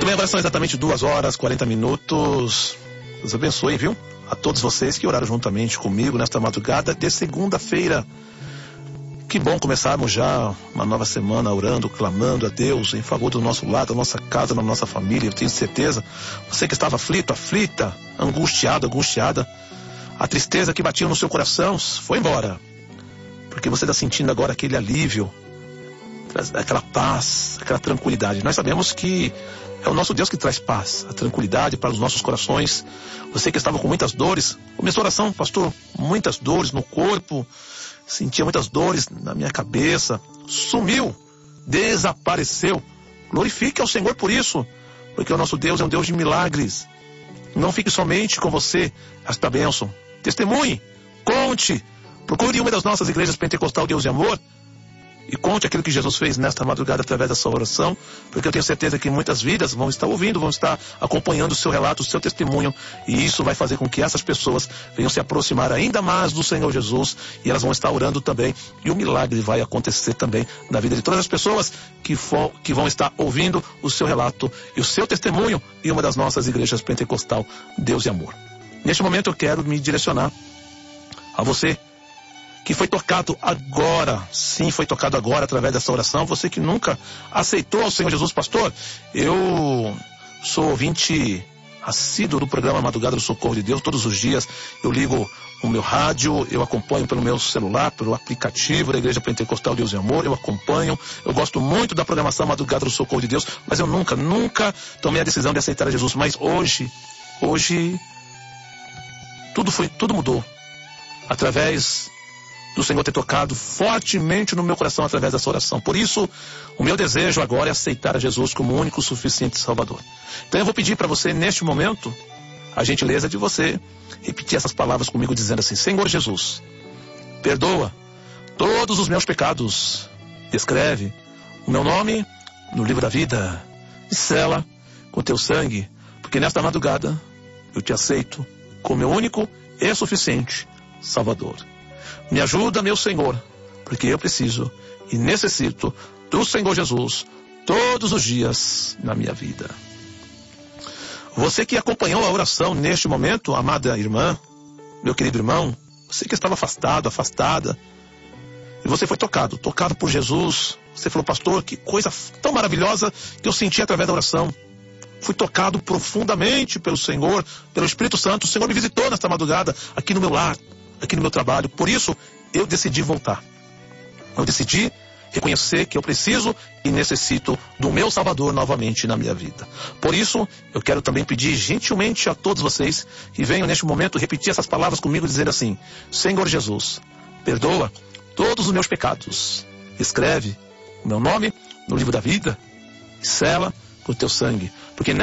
bem, agora são exatamente 2h40. Deus abençoe, viu? A todos vocês que oraram juntamente comigo nesta madrugada de segunda-feira. Que bom começarmos já uma nova semana orando, clamando a Deus em favor do nosso lar, da nossa casa, da nossa família. Eu tenho certeza, você que estava aflito, aflita, angustiado, angustiada, a tristeza que batia no seu coração foi embora. Porque você está sentindo agora aquele alívio, aquela paz, aquela tranquilidade. Nós sabemos que é o nosso Deus que traz paz, a tranquilidade para os nossos corações. Você que estava com muitas dores, começou a oração, pastor, muitas dores no corpo, sentia muitas dores na minha cabeça, sumiu, desapareceu. Glorifique ao Senhor por isso, porque o nosso Deus é um Deus de milagres. Não fique somente com você esta bênção. Testemunhe, conte, procure uma das nossas igrejas Pentecostal Deus de Amor e conte aquilo que Jesus fez nesta madrugada através da sua oração, porque eu tenho certeza que muitas vidas vão estar ouvindo, vão estar acompanhando o seu relato, o seu testemunho, e isso vai fazer com que essas pessoas venham se aproximar ainda mais do Senhor Jesus, e elas vão estar orando também, e o milagre vai acontecer também na vida de todas as pessoas que vão estar ouvindo o seu relato e o seu testemunho em uma das nossas igrejas Pentecostal Deus de Amor. Neste momento eu quero me direcionar a você que foi tocado agora, sim, foi tocado agora através dessa oração. Você que nunca aceitou ao Senhor Jesus, pastor, eu sou ouvinte assíduo do programa Madrugada do Socorro de Deus. Todos os dias eu ligo o meu rádio, eu acompanho pelo meu celular, pelo aplicativo da Igreja Pentecostal Deus e Amor, eu acompanho, eu gosto muito da programação Madrugada do Socorro de Deus, mas eu nunca tomei a decisão de aceitar a Jesus. Mas hoje tudo mudou através do Senhor ter tocado fortemente no meu coração através dessa oração. Por isso, o meu desejo agora é aceitar a Jesus como o único suficiente Salvador. Então eu vou pedir para você, neste momento, a gentileza de você repetir essas palavras comigo, dizendo assim: Senhor Jesus, perdoa todos os meus pecados, escreve o meu nome no livro da vida e sela com teu sangue, porque nesta madrugada eu te aceito como meu único e suficiente Salvador. Me ajuda, meu Senhor, porque eu preciso e necessito do Senhor Jesus todos os dias na minha vida. Você que acompanhou a oração neste momento, amada irmã, meu querido irmão, você que estava afastado, afastada, e você foi tocado por Jesus. Você falou: pastor, que coisa tão maravilhosa que eu senti através da oração. Fui tocado profundamente pelo Senhor, pelo Espírito Santo. O Senhor me visitou nesta madrugada, aqui no meu lar, aqui no meu trabalho. Por isso, eu decidi voltar. Eu decidi reconhecer que eu preciso e necessito do meu Salvador novamente na minha vida. Por isso, eu quero também pedir gentilmente a todos vocês que venham neste momento repetir essas palavras comigo, dizendo assim: Senhor Jesus, perdoa todos os meus pecados. Escreve o meu nome no livro da vida e sela com o teu sangue. Porque